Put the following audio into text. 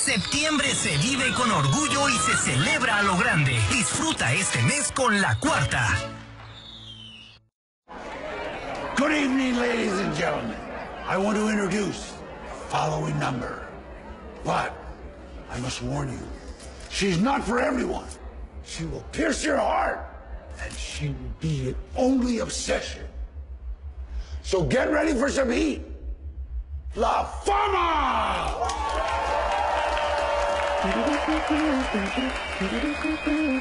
Septiembre se vive con orgullo y se celebra a lo grande. Disfruta este mes con La Cuarta. Good evening, ladies and gentlemen. I want to introduce the following number. But I must warn you, she's not for everyone. She will pierce your heart, and she will be your only obsession. So get ready for some heat. La Fama!